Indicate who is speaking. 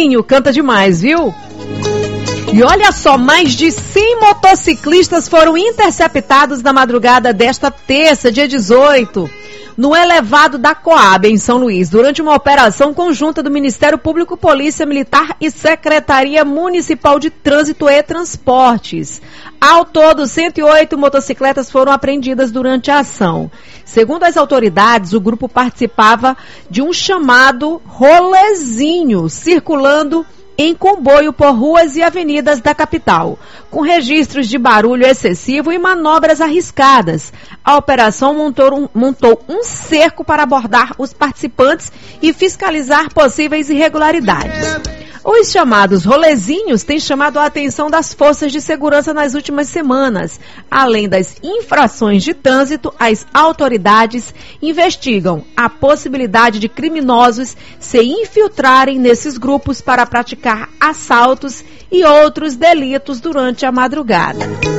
Speaker 1: Rolezinho canta demais, viu? E olha só, mais de 100 motociclistas foram interceptados na madrugada desta terça, dia 18, no elevado da Coab, em São Luís, durante uma operação conjunta do Ministério Público, Polícia Militar e Secretaria Municipal de Trânsito e Transportes. Ao todo, 108 motocicletas foram apreendidas durante a ação. Segundo as autoridades, o grupo participava de um chamado rolezinho, circulando em comboio por ruas e avenidas da capital, com registros de barulho excessivo e manobras arriscadas. A operação montou um cerco para abordar os participantes e fiscalizar possíveis irregularidades. Os chamados rolezinhos têm chamado a atenção das forças de segurança nas últimas semanas. Além das infrações de trânsito, as autoridades investigam a possibilidade de criminosos se infiltrarem nesses grupos para praticar assaltos e outros delitos durante a madrugada.